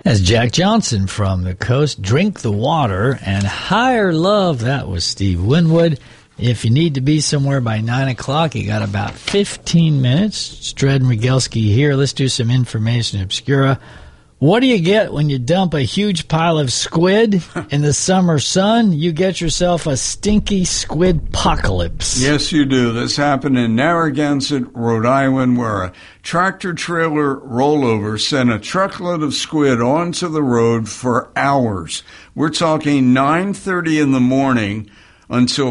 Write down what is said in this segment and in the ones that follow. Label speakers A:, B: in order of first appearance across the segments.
A: As Jack Johnson from the coast, Drink the Water, and Higher Love, that was Steve Winwood. If you need to be somewhere by 9 o'clock, you got about 15 minutes. It's Dred and Rigelski here. Let's do some information obscura. What do you get when you dump a huge pile of squid in the summer sun? You get yourself a stinky squid-pocalypse.
B: Yes, you do. This happened in Narragansett, Rhode Island, where a tractor-trailer rollover sent a truckload of squid onto the road for hours. We're talking 9:30 in the morning until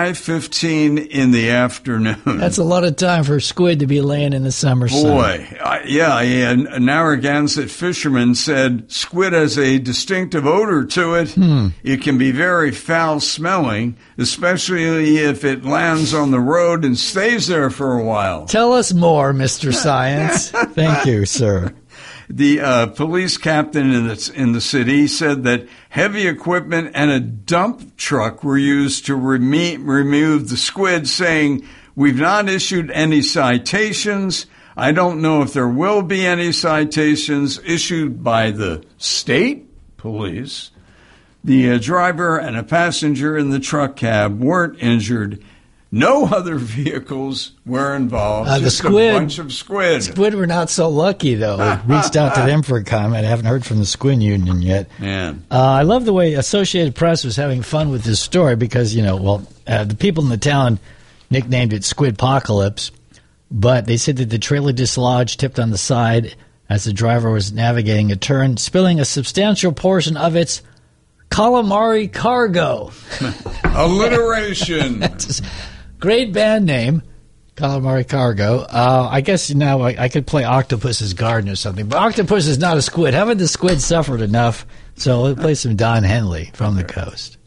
B: 5:15 in the afternoon.
A: That's a lot of time for squid to be laying in the summer sun.
B: Boy, yeah. Narragansett fishermen said squid has a distinctive odor to it. It can be very foul-smelling, especially if it lands on the road and stays there for a while.
A: Tell us more, Mr. Science. Thank you, sir.
B: The police captain in the city said that heavy equipment and a dump truck were used to remove the squid, saying, "We've not issued any citations. I don't know if there will be any citations issued by the state police." The driver and a passenger in the truck cab weren't injured. No other vehicles were involved. Just a bunch of squid.
A: Squid were not so lucky, though. We reached out to them for a comment. I haven't heard from the Squid Union yet.
B: Man.
A: I love the way Associated Press was having fun with this story because, the people in the town nicknamed it Squidpocalypse, but they said that the trailer dislodged, tipped on the side as the driver was navigating a turn, spilling a substantial portion of its calamari cargo.
B: Alliteration.
A: Great band name, Calamari Cargo. I guess now I could play Octopus's Garden or something, but Octopus is not a squid. Haven't the squid suffered enough? So let's play some Don Henley from the coast.